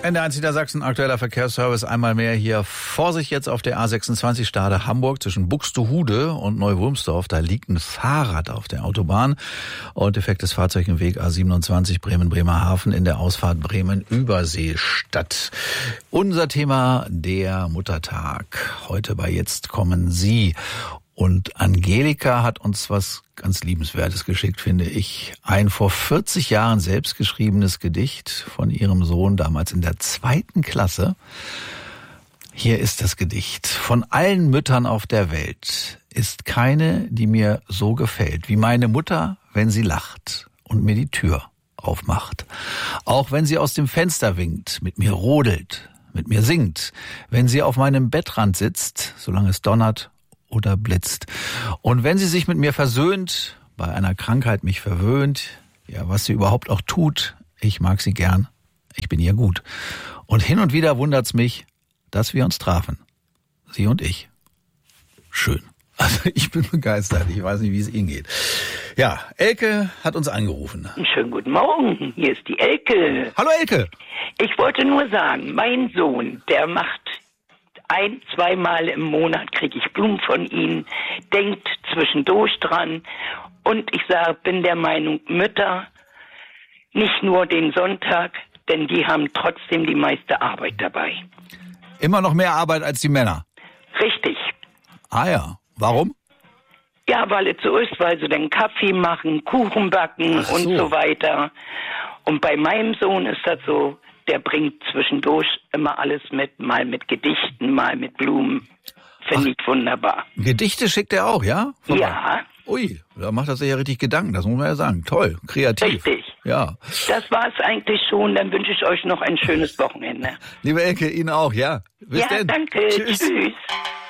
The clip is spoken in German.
NDR1 Niedersachsen, aktueller Verkehrsservice, einmal mehr hier. Vorsicht jetzt auf der A26 Stade Hamburg zwischen Buxtehude und Neuwurmsdorf. Da liegt ein Fahrrad auf der Autobahn und defektes Fahrzeug im Weg A27 Bremen-Bremerhaven in der Ausfahrt Bremen-Überseestadt. Unser Thema der Muttertag. Heute bei Jetzt kommen Sie. Und Angelika hat uns was ganz Liebenswertes geschickt, finde ich. Ein vor 40 Jahren selbst geschriebenes Gedicht von ihrem Sohn, damals in der 2. Klasse. Hier ist das Gedicht. Von allen Müttern auf der Welt ist keine, die mir so gefällt, wie meine Mutter, wenn sie lacht und mir die Tür aufmacht. Auch wenn sie aus dem Fenster winkt, mit mir rodelt, mit mir singt, wenn sie auf meinem Bettrand sitzt, solange es donnert oder blitzt. Und wenn sie sich mit mir versöhnt, bei einer Krankheit mich verwöhnt, ja, was sie überhaupt auch tut, ich mag sie gern, ich bin ihr gut. Und hin und wieder wundert's mich, dass wir uns trafen, sie und ich. Schön. Also ich bin begeistert, ich weiß nicht, wie es Ihnen geht. Ja, Elke hat uns angerufen. Schönen guten Morgen, hier ist die Elke. Hallo Elke. Ich wollte nur sagen, mein Sohn, der macht 1-2 Mal im Monat kriege ich Blumen von ihm, denkt zwischendurch dran. Und ich bin der Meinung, Mütter, nicht nur den Sonntag, denn die haben trotzdem die meiste Arbeit dabei. Immer noch mehr Arbeit als die Männer? Richtig. Ah ja, warum? Ja, weil es so ist, weil sie den Kaffee machen, Kuchen backen und so weiter. Und bei meinem Sohn ist das so, der bringt zwischendurch immer alles mit, mal mit Gedichten, mal mit Blumen. Finde ich wunderbar. Gedichte schickt er auch, ja? Vorbei. Ja. Ui, da macht er sich ja richtig Gedanken, das muss man ja sagen. Toll, kreativ. Richtig. Ja. Das war's eigentlich schon, dann wünsche ich euch noch ein schönes Wochenende. Liebe Elke, Ihnen auch, ja? Bis denn. Danke. Tschüss. Tschüss.